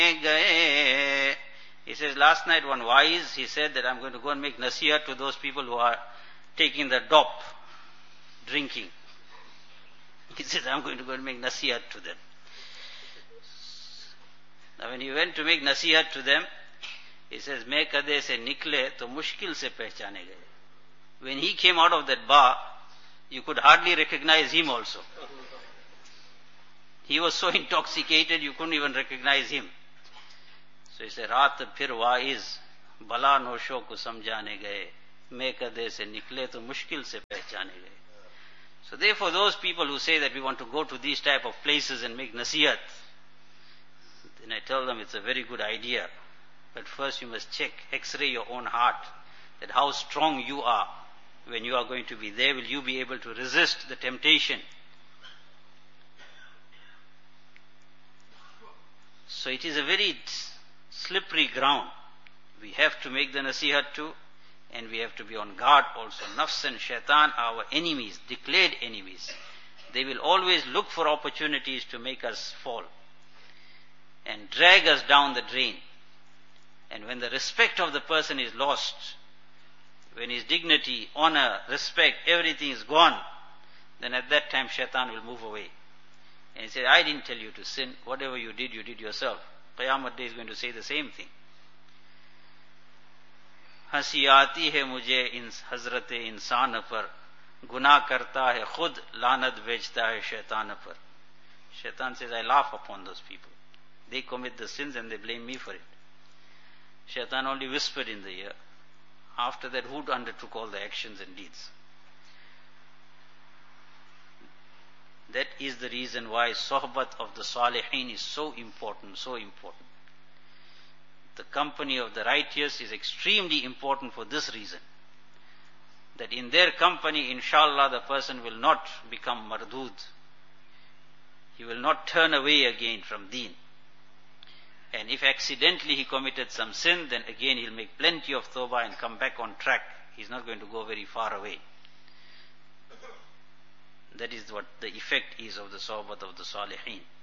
gaye. He says, last night one wise, he said that I'm going to go and make nasihat to those people who are taking the dop, drinking. He says, I'm going to go and make nasihat to them. Now when he went to make nasihat to them, he says, मैं कदे से निकले तो मुश्किल से पहचाने गए. When he came out of that bar, you could hardly recognize him also. He was so intoxicated, you couldn't even recognize him. So he said, रात फिर वाइज भला नोशो को समझाने गए, मैं कदे से निकले तो मुश्किल से पहचाने गए. So therefore those people who say that we want to go to these type of places and make nasihat, then I tell them it's a very good idea. But first you must check, x-ray your own heart, that how strong you are when you are going to be there. Will you be able to resist the temptation? So it is a very slippery ground. We have to make the nasihat too, and we have to be on guard also. Nafs and shaitan are our enemies, declared enemies. They will always look for opportunities to make us fall and drag us down the drain. And when the respect of the person is lost, when his dignity, honor, respect, everything is gone, then at that time shaitan will move away. And he said, I didn't tell you to sin. Whatever you did yourself. Qiyamah Day is going to say the same thing. हंसी आती है मुझे इन हजरत इंसान पर, गुनाह करता है खुद, लानत भेजता है शैतान पर. Shaitan says, I laugh upon those people. They commit the sins and they blame me for it. Shaitan only whispered in the ear. After that, who undertook all the actions and deeds? That is the reason why sohbat of the salihin is so important, so important. The company of the righteous is extremely important for this reason. That in their company, inshallah, the person will not become mardud. He will not turn away again from deen. And if accidentally he committed some sin, then again he'll make plenty of tawbah and come back on track. He's not going to go very far away. That is what the effect is of the sohbat of the salihin.